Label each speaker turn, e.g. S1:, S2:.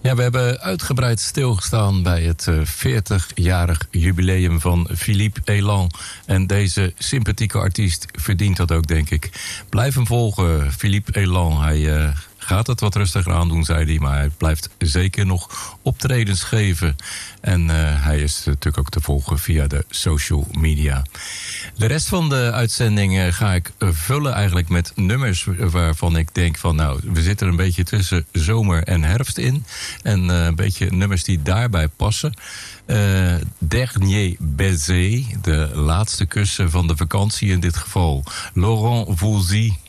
S1: Ja, we hebben uitgebreid stilgestaan bij het 40-jarig jubileum van Philippe Elan. En deze sympathieke artiest verdient dat ook, denk ik. Blijf hem volgen, Philippe Elan. Hij gaat het wat rustiger aan doen, zei hij. Maar hij blijft zeker nog optredens geven. En hij is natuurlijk ook te volgen via de social media. De rest van de uitzending ga ik vullen eigenlijk met nummers waarvan ik denk van nou, we zitten er een beetje tussen zomer en herfst in. En een beetje nummers die daarbij passen. Dernier baiser, de laatste kussen van de vakantie in dit geval. Laurent Voulzy